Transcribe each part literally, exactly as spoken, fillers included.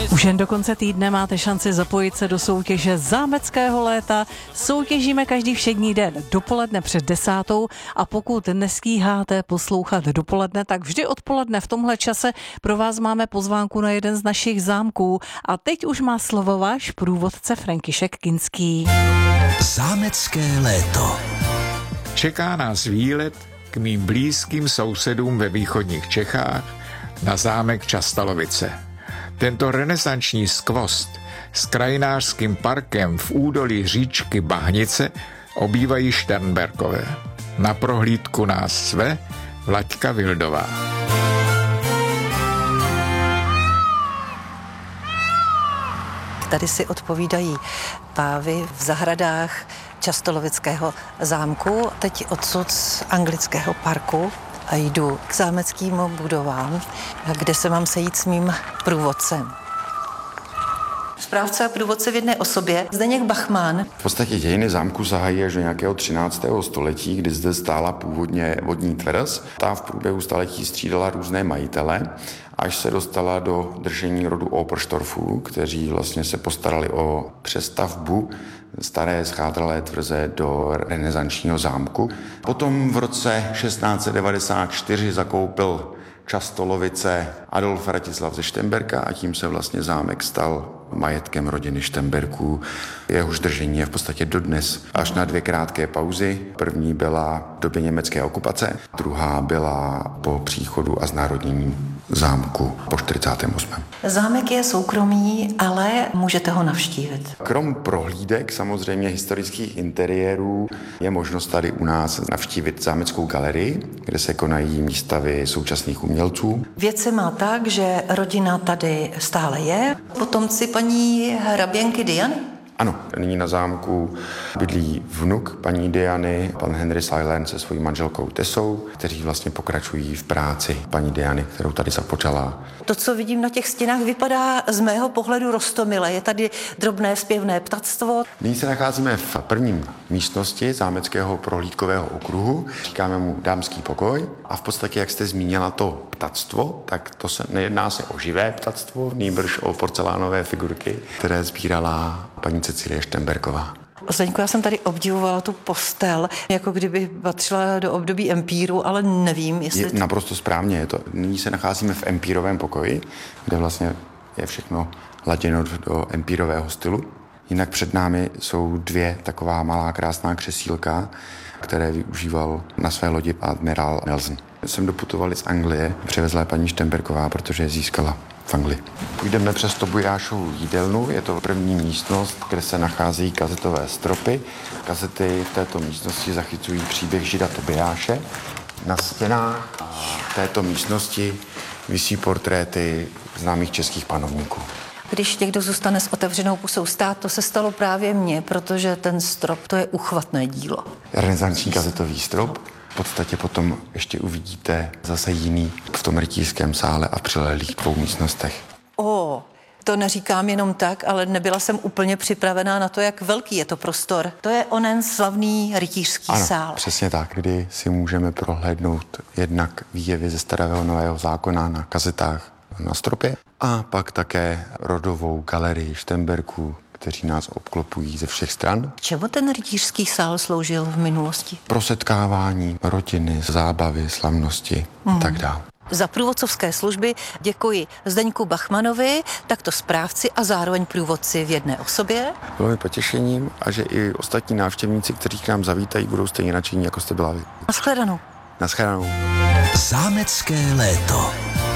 Už jen do konce týdne máte šanci zapojit se do soutěže Zámeckého léta. Soutěžíme každý všední den dopoledne před desátou a pokud nestíháte poslouchat dopoledne, tak vždy odpoledne v tomhle čase pro vás máme pozvánku na jeden z našich zámků. A teď už má slovo váš průvodce František Kinský. Zámecké léto. Čeká nás výlet k mým blízkým sousedům ve východních Čechách na zámek Častalovice. Tento renesanční skvost s krajinářským parkem v údolí říčky Bahnice obývají Šternberkové. Na prohlídku nás zve Vlaďka Vildová. Tady si odpovídají pávy v zahradách Častolovického zámku, teď odsud z anglického parku. A jdu k zámeckým budovám, kde se mám sejít s mým průvodcem. Správce a průvodce v jedné osobě, Zdeněk Bachman. V podstatě dějiny zámku sahají až do nějakého třináctého století, kdy zde stála původně vodní tvrz. Ta v průběhu staletí střídala různé majitele, až se dostala do držení rodu Operstorffů, kteří vlastně se postarali o přestavbu staré schátralé tvrze do renesančního zámku. Potom v roce šestnáct set devadesát čtyři zakoupil Častolovice Adolf Ratislav ze Šternberka a tím se vlastně zámek stal majetkem rodiny Šternberků. Jehož držení je v podstatě dodnes až na dvě krátké pauzy. První byla v době německé okupace, druhá byla po příchodu a znárodnění zámku po čtyřicátém osmém Zámek je soukromý, ale můžete ho navštívit. Krom prohlídek, samozřejmě historických interiérů, je možnost tady u nás navštívit zámeckou galerii, kde se konají výstavy současných umělců. Věc se má tak, že rodina tady stále je. Potomci paní hraběnky Diany? Ano, nyní na zámku bydlí vnuk paní Diany, pan Henry Silent se svojí manželkou Tessou, kteří vlastně pokračují v práci paní Diany, kterou tady započala. To, co vidím na těch stěnách, vypadá z mého pohledu roztomile. Je tady drobné zpěvné ptactvo. Nyní se nacházíme v prvním místnosti zámeckého prohlídkového okruhu. Říkáme mu dámský pokoj. A v podstatě, jak jste zmínila to ptactvo, tak to se nejedná se o živé ptactvo, nýbrž o porcelánové figurky, které sbírala paní Cecilie Šternberková. Zdeňku, já jsem tady obdivovala tu postel, jako kdyby patřila do období empíru, ale nevím, jestli... Je naprosto správně. Je to. Nyní se nacházíme v empírovém pokoji, kde vlastně je všechno laděno do empírového stylu. Jinak před námi jsou dvě taková malá krásná křesílka, které využíval na své lodi admirál Nelson. Jsem doputoval z Anglie, přivezla paní Šternberková, protože je získala v Anglii. Půjdeme přes Tobiášovu jídelnu, je to první místnost, kde se nacházejí kazetové stropy. Kazety v této místnosti zachycují příběh žida Tobiáše. Na stěnách této místnosti visí portréty známých českých panovníků. Když někdo zůstane s otevřenou pusou stát, to se stalo právě mně, protože ten strop, to je uchvatné dílo. Renesanční kazetový strop. V podstatě potom ještě uvidíte zase jiný v tom rytířském sále a přilehlých dvou místnostech. O, to neříkám jenom tak, ale nebyla jsem úplně připravená na to, jak velký je to prostor. To je onen slavný rytířský ano, sál. Přesně tak, kdy si můžeme prohlédnout jednak výjevy ze starého nového zákona na kazetách na stropě a pak také rodovou galerii Šternberků, kteří nás obklopují ze všech stran. Čemu ten rytířský sál sloužil v minulosti? Pro setkávání rodiny, zábavy, slavnosti a mm. tak dále. Za průvodcovské služby děkuji Zdeňku Bachmanovi, takto správci a zároveň průvodci v jedné osobě. Bylo mi potěšením a že i ostatní návštěvníci, kteří k nám zavítají, budou stejně nadšení, jako jste byla vy. Nashledanou. Nashledanou. Zámecké léto.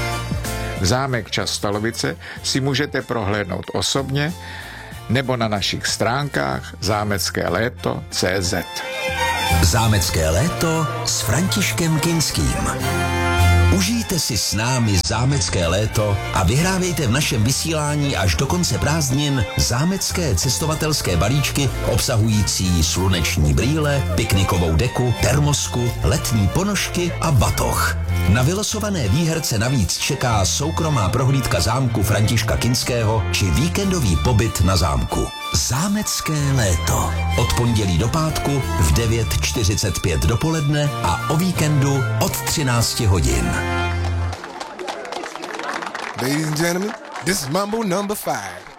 Zámek Častalovice si můžete prohlédnout osobně nebo na našich stránkách zámecké léto tečka cé zet. Zámecké léto s Františkem Kinským. Užijte si s námi zámecké léto a vyhrávejte v našem vysílání až do konce prázdnin zámecké cestovatelské balíčky obsahující sluneční brýle, piknikovou deku, termosku, letní ponožky a batoh. Na vylosované výherce navíc čeká soukromá prohlídka zámku Františka Kinského či víkendový pobyt na zámku. Zámecké léto. Od pondělí do pátku v devět čtyřicet pět dopoledne a o víkendu od třináct hodin. Ladies and gentlemen, This is Mambo number five.